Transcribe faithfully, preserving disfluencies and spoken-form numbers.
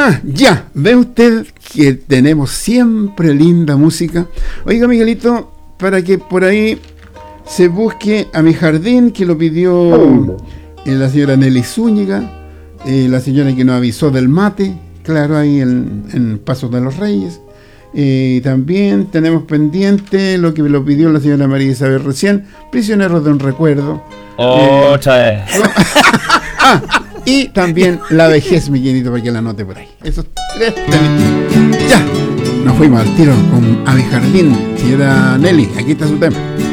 Ah, ya, ve usted que tenemos siempre linda música. Oiga, Miguelito, para que por ahí se busque A Mi Jardín, que lo pidió eh, la señora Nelly Zúñiga, eh, la señora que nos avisó del mate, claro, ahí en, en Pasos de los Reyes. Eh, también tenemos pendiente lo que lo pidió la señora María Isabel recién, Prisioneros de un Recuerdo. Otra eh, vez. ah, y también La Vejez, mi querido, para que la anote por ahí. Esos tres temas. Ya, nos fuimos al tiro con A Mi Jardín. Señora Nelly, aquí está su tema.